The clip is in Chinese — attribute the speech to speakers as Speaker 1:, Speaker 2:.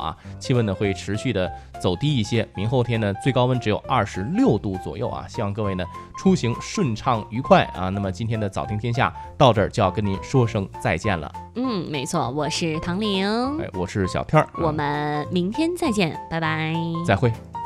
Speaker 1: 啊，气温呢会持续的走低一些，明后天呢最高温只有26度左右啊，希望各位呢出行顺畅愉快啊。那么今天的早听天下到这儿就要跟您说声再见了。
Speaker 2: 没错，我是唐玲，
Speaker 1: 我是小天儿，
Speaker 2: 我们明天再见，拜拜，
Speaker 1: 再会。